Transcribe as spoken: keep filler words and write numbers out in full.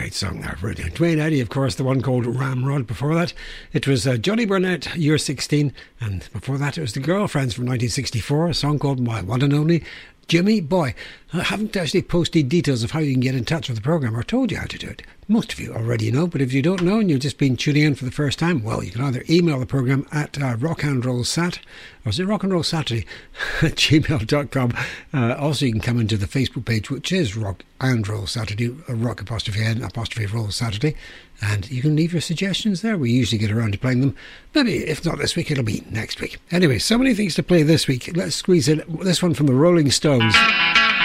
great song there. Brilliant. Dwayne Eddy, of course, the one called Ramrod. Before that, it was uh, Johnny Burnett, You're sixteen. And before that, it was the Girlfriends from nineteen sixty-four, a song called My One and Only Jimmy Boy. I haven't actually posted details of how you can get in touch with the programme or told you how to do it. Most of you already know, but if you don't know and you've just been tuning in for the first time, well, you can either email the programme at uh, rockandrollsat, or is it rock and roll saturday at gmail dot com. Uh, also, you can come into the Facebook page, which is Rock and Roll Saturday, uh, rock apostrophe N apostrophe roll Saturday, and you can leave your suggestions there. We usually get around to playing them. Maybe, if not this week, it'll be next week. Anyway, so many things to play this week. Let's squeeze in this one from the Rolling Stones.